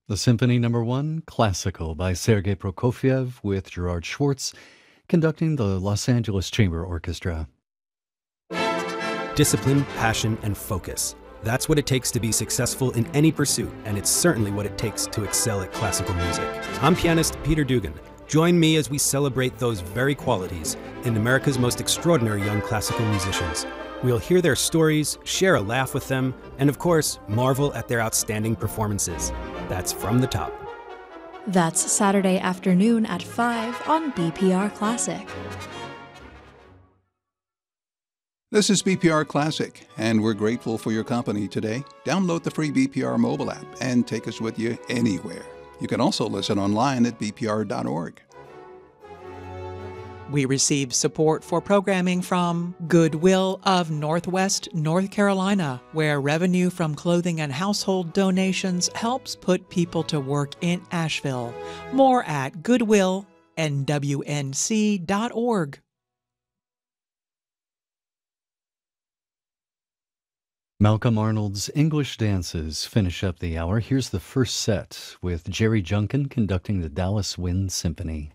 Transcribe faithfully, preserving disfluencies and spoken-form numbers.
The Symphony Number One, Classical by Sergei Prokofiev with Gerard Schwartz conducting the Los Angeles Chamber Orchestra. Discipline, passion, and focus. That's what it takes to be successful in any pursuit, and it's certainly what it takes to excel at classical music. I'm pianist Peter Dugan. Join me as we celebrate those very qualities in America's most extraordinary young classical musicians. We'll hear their stories, share a laugh with them, and of course, marvel at their outstanding performances. That's From the Top. That's Saturday afternoon at five on B P R Classic. This is B P R Classic, and we're grateful for your company today. Download the free B P R mobile app and take us with you anywhere. You can also listen online at b p r dot org. We receive support for programming from Goodwill of Northwest North Carolina, where revenue from clothing and household donations helps put people to work in Asheville. More at goodwill n w n c dot org. Malcolm Arnold's English Dances finish up the hour. Here's the first set with Jerry Junkin conducting the Dallas Wind Symphony.